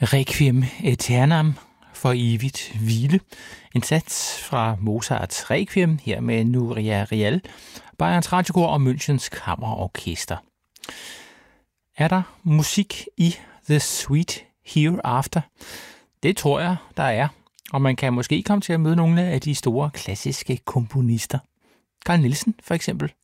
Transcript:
Requiem Aeternam, for evigt hvile. En sats fra Mozarts Requiem, her med Nuria Rial, Bayerns Radiokor og Münchens Kammerorkester. Er der musik i The Sweet Hereafter? Det tror jeg, der er, og man kan måske komme til at møde nogle af de store klassiske komponister. Carl Nielsen for eksempel.